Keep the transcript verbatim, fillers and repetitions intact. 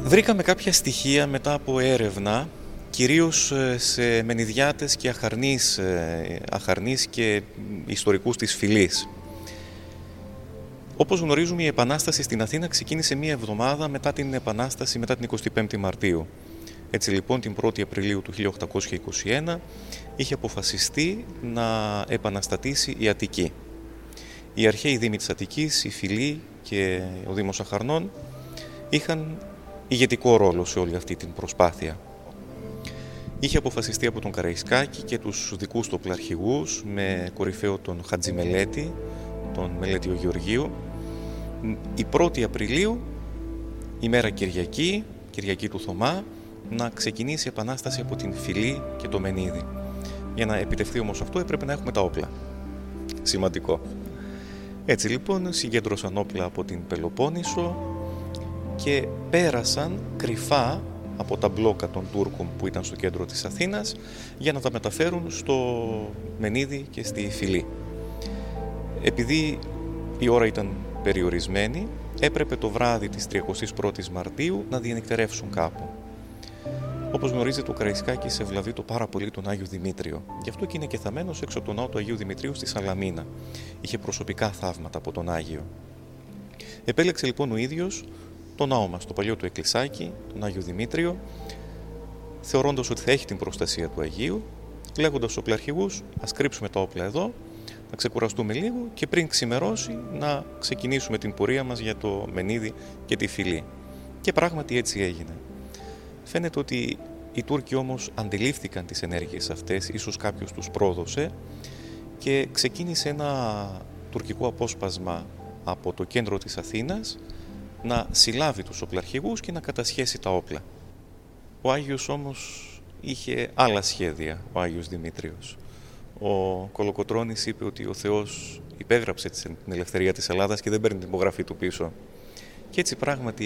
Βρήκαμε κάποια στοιχεία μετά από έρευνα, κυρίως σε μενιδιάτες και αχαρνείς, αχαρνείς και ιστορικούς της φυλής. Όπως γνωρίζουμε, η Επανάσταση στην Αθήνα ξεκίνησε μία εβδομάδα μετά την Επανάσταση, μετά την εικοστή πέμπτη Μαρτίου. Έτσι λοιπόν, την πρώτη Απριλίου του χίλια οκτακόσια είκοσι ένα είχε αποφασιστεί να επαναστατήσει η Αττική. Οι αρχαίοι δήμοι της Αττικής, η φυλή και ο Δήμος Αχαρνών είχαν ηγετικό ρόλο σε όλη αυτή την προσπάθεια. Είχε αποφασιστεί από τον Καραϊσκάκη και τους δικούς του οπλαρχηγούς, με κορυφαίο τον Χατζημελέτη, τον Μελέτιο Γεωργίου, η πρώτη Απριλίου, ημέρα Κυριακή, Κυριακή του Θωμά, να ξεκινήσει η Επανάσταση από την φυλή και το Μενίδη. Για να επιτευχθεί όμως αυτό έπρεπε να έχουμε τα όπλα. Σημαντικό. Έτσι λοιπόν συγκέντρωσαν όπλα από την Πελοπόννησο και πέρασαν κρυφά από τα μπλόκα των Τούρκων που ήταν στο κέντρο της Αθήνας για να τα μεταφέρουν στο Μενίδη και στη φυλή. Επειδή η ώρα ήταν περιορισμένη, έπρεπε το βράδυ της τριακοστής πρώτης Μαρτίου να διανυκτερεύσουν κάπου. Όπως γνωρίζετε, ο Καραϊσκάκης ευλαβεί το πάρα πολύ τον Άγιο Δημήτριο. Γι' αυτό και είναι και θαμμένος έξω από τον ναό του Αγίου Δημητρίου στη Σαλαμίνα. Είχε προσωπικά θαύματα από τον Άγιο. Επέλεξε λοιπόν ο ίδιος το ναό μας, το παλιό του εκκλησάκι, τον Άγιο Δημήτριο, θεωρώντας ότι θα έχει την προστασία του Αγίου, λέγοντας στους οπλαρχηγούς: ας κρύψουμε τα όπλα εδώ, να ξεκουραστούμε λίγο και πριν ξημερώσει να ξεκινήσουμε την πορεία μας για το Μενίδη και τη φυλή. Και πράγματι έτσι έγινε. Φαίνεται ότι οι Τούρκοι όμως αντιλήφθηκαν τις ενέργειες αυτές, ίσως κάποιος τους πρόδωσε, και ξεκίνησε ένα τουρκικό απόσπασμα από το κέντρο της Αθήνας να συλλάβει τους οπλαρχηγούς και να κατασχέσει τα όπλα. Ο Άγιος όμως είχε άλλα σχέδια, ο Άγιος Δημήτριος. Ο Κολοκοτρώνης είπε ότι ο Θεός υπέγραψε την ελευθερία της Ελλάδας και δεν παίρνει την υπογραφή του πίσω. Και έτσι πράγματι